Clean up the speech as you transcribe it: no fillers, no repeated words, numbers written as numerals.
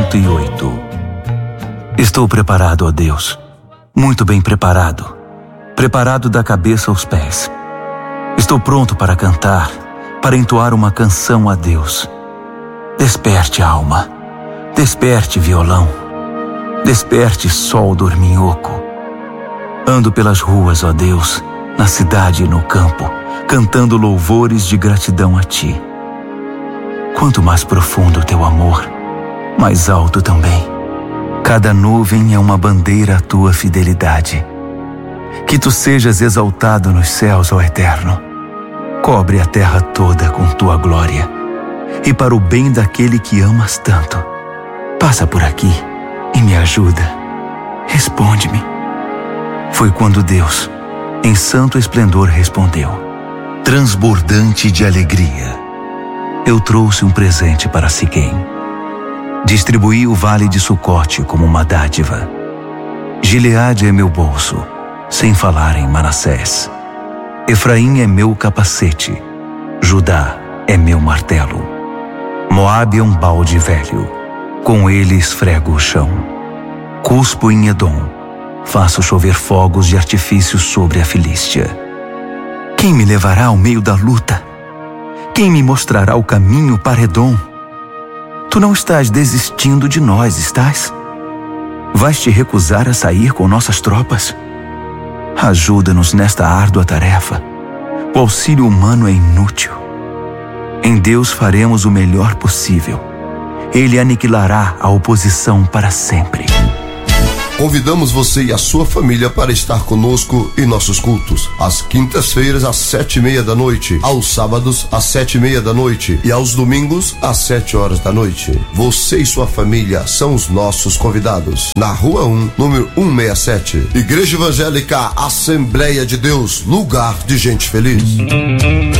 108. Estou preparado, ó Deus, muito bem preparado, preparado da cabeça aos pés. Estou pronto para cantar, para entoar uma canção a Deus. Desperte, alma, desperte, violão, desperte, sol dorminhoco. Ando pelas ruas, ó Deus, na cidade e no campo, cantando louvores de gratidão a Ti. Quanto mais profundo o Teu amor, mais alto também. Cada nuvem é uma bandeira à Tua fidelidade. Que Tu sejas exaltado nos céus, ó Eterno. Cobre a terra toda com Tua glória. E para o bem daquele que amas tanto, passa por aqui e me ajuda. Responde-me. Foi quando Deus, em santo esplendor, respondeu, transbordante de alegria. Eu trouxe um presente para Siquém. Distribuí o vale de Sucote como uma dádiva. Gileade é meu bolso, sem falar em Manassés. Efraim é meu capacete. Judá é meu martelo. Moabe é um balde velho. Com ele esfrego o chão. Cuspo em Edom. Faço chover fogos de artifício sobre a Filístia. Quem me levará ao meio da luta? Quem me mostrará o caminho para Edom? Tu não estás desistindo de nós, estás? Vais te recusar a sair com nossas tropas? Ajuda-nos nesta árdua tarefa. O auxílio humano é inútil. Em Deus faremos o melhor possível. Ele aniquilará a oposição para sempre. Convidamos você e a sua família para estar conosco em nossos cultos. Às quintas-feiras, às 7:30 da noite. Aos sábados, às 7:30 da noite. E aos domingos, às 7 horas da noite. Você e sua família são os nossos convidados. Na Rua 1, número 167. Igreja Evangélica Assembleia de Deus, lugar de gente feliz.